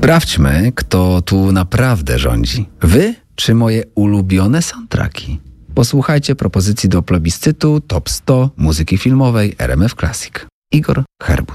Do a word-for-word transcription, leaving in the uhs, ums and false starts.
Sprawdźmy, kto tu naprawdę rządzi. Wy czy moje ulubione soundtracki? Posłuchajcie propozycji do plebiscytu Top sto muzyki filmowej R M F Classic. Igor Herbut.